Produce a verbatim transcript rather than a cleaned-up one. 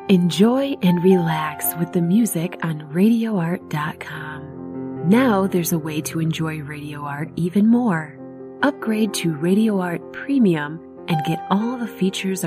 Enjoy and relax with the music on radio art dot com. Now there's a way to enjoy Radio Art even more. Upgrade to Radio Art Premium and get all the features of